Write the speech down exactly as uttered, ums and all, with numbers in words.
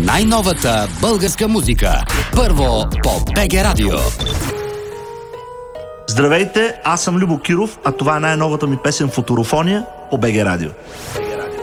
най-новата българска музика. Първо по БГ Радио. Здравейте, аз съм Любо Киров, а това е най-новата ми песен "Футурофония" по БГ Радио.